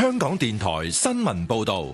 香港電台新聞報道。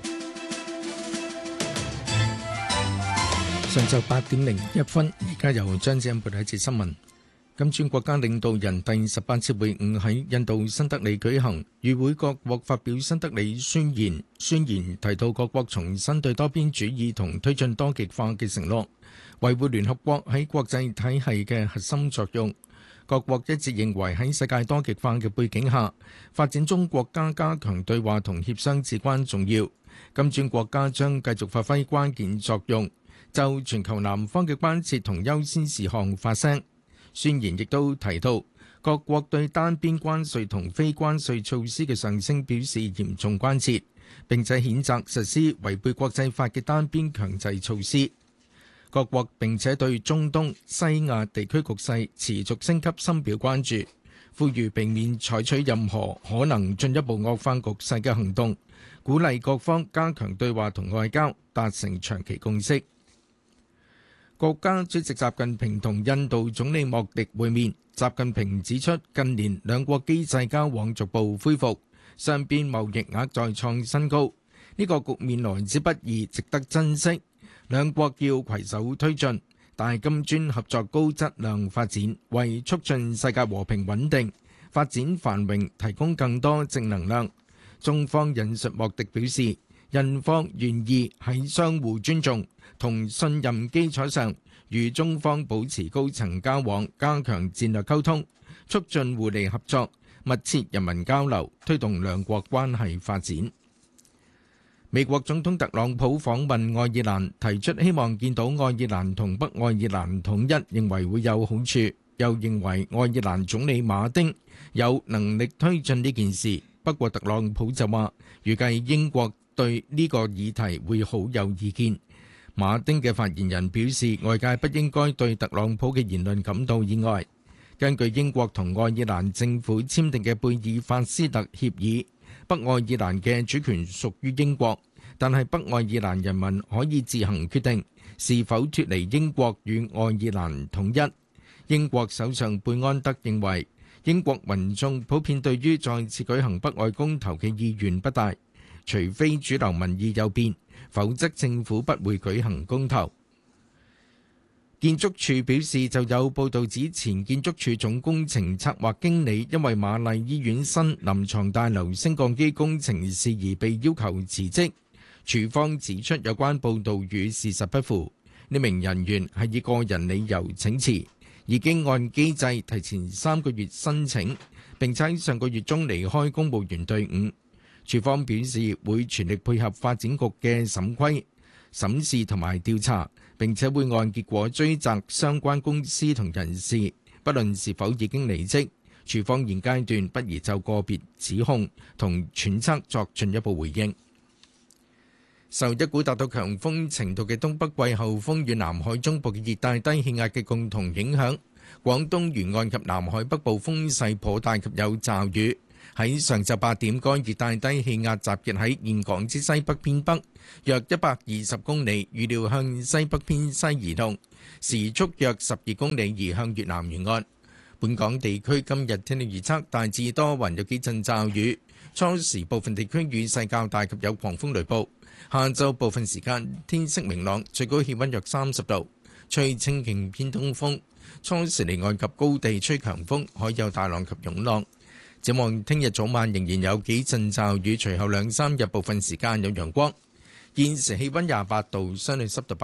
上晝8:01，而家由張子欣報道一節新聞。金磚國家領導人第18次會晤喺印度新德里舉行，與會各國發表新德里宣言。宣言提到各國重申對多邊主義同推進多極化嘅承諾，維護聯合國喺國際體系嘅核心作用。各國一致認為喺世界多極化嘅背景下，發展中國家加強對話同協商至關重要。金磚國家將繼續發揮關鍵作用，就全球南方嘅關切同優先事項發聲。宣言亦都提到，各國對單邊關稅同非關稅措施嘅上升表示嚴重關切，並且譴責實施違背國際法嘅單邊強制措施。各國並且對中東、西亞地區局勢持續升級深表關注，呼籲避免採取任何可能進一步惡化局勢嘅行動，鼓勵各方加強對話同外交，達成長期共識。國家主席習近平同印度總理莫迪會面。習近平指出，近年兩國經濟交往逐步恢復，雙邊貿易額再創新高，呢個局面來之不易，值得珍惜。兩國要攜手推進大金磚合作高質量發展，為促進世界和平穩定、發展繁榮提供更多正能量。中方引述莫迪表示，印方願意喺相互尊重同信任基礎上，與中方保持高層交往，加強戰略溝通，促進互利合作，密切人民交流，推動兩國關係發展。美國總統特朗普訪問愛爾蘭，提出希望見到愛爾蘭同北愛爾蘭統一，認為會有好處，又認為愛爾蘭總理馬丁有能力推進呢件事。不過特朗普就話，預計英國對呢個議題會好有意見。馬丁嘅發言人表示，外界不應該對特朗普嘅言論感到意外。根據英國同愛爾蘭政府簽訂嘅貝爾法斯特協議，北愛爾蘭嘅主權屬於英國，但係北愛爾蘭人民可以自行決定是否脫離英國與愛爾蘭統一。英國首相貝安德認為，英國民眾普遍對於再次舉行北愛公投嘅意願不大，除非主流民意有變，否則政府不會舉行公投。建築署表示，就有報道指前建築署總工程策劃經理因為瑪麗醫院新臨床大樓升降機工程事宜被要求辭職。署方指出，有關報道與事實不符，呢名人員係以個人理由請辭，已經按機制提前3個月申請，並且喺上個月中離開公務員隊伍。署方表示會全力配合發展局嘅審規、審視同埋調查，並且會按結果追責相關公司同人士，不論是否已經離職。署方現階段不宜就個別指控同揣測作進一步回應。受一股達到強風程度嘅東北季候風與南海中部嘅熱帶低氣壓嘅共同影響，廣東沿岸及南海北部風勢頗大及有驟雨。喺上晝8點，該熱帶低氣壓集結喺峴港之西北偏北約120公里，預料向西北偏西移動，時速約12公里，移向越南沿岸。本港地區今日天氣預測大致多雲，有幾陣驟雨，初時部分地區雨勢較大及有狂風雷暴。下晝部分時間天色明朗，最高氣溫約30度，吹清勁偏東風。初時離岸及高地吹強風，海有大浪及湧浪。展望聽日早晚仍然有幾陣驟雨，隨後2-3日部分時間有陽光。現時氣溫28度，相對濕度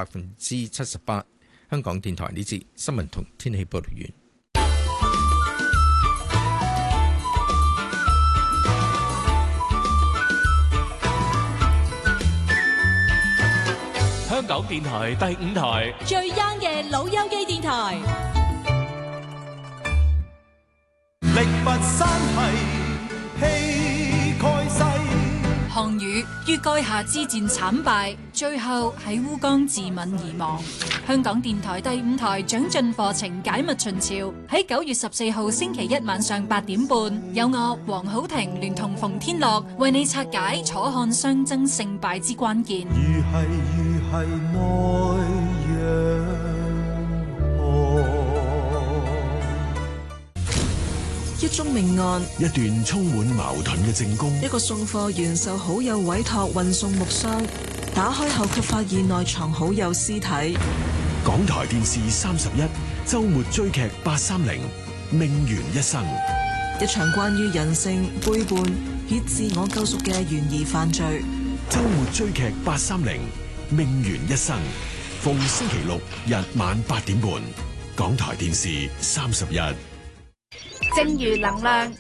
78%。香港電台呢節新聞同天氣報道完。 香港電台第5台最 young 嘅老友記電台， 力拔山兮氣蓋世。 項羽於垓下之戰慘敗，最後喺烏江自刎而亡。香港電台第5台長進課程解密秦朝，喺9月14號星期一晚上8點半，有我黃好婷聯同馮天樂為你拆解楚漢相爭勝敗之關鍵。 如係內陽河， 一宗命案， 一段充滿矛盾嘅證供， 一個送貨員受好友委託運送木箱，打開後卻發現內藏好友屍體。 港台電視31周末追劇830命懸一生， 一場關於人性背叛與自我救贖嘅懸疑犯罪。 周末追劇830命懸一生，逢星期六日晚8點半，港台電視31。 正如能量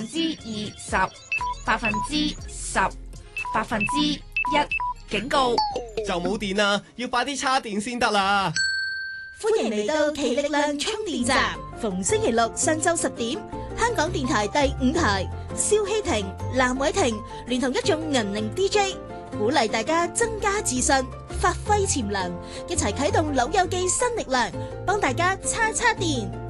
20%、10%、1%，警告就冇電啦，要快啲叉電先得啦。 歡迎嚟到奇力量充電站，逢星期六上晝10點，香港電台第5台，蕭希婷、藍偉婷聯同一眾銀齡 DJ， 鼓勵大家增加自信，發揮潛能，一齊啟動老友記新力量，幫大家叉電。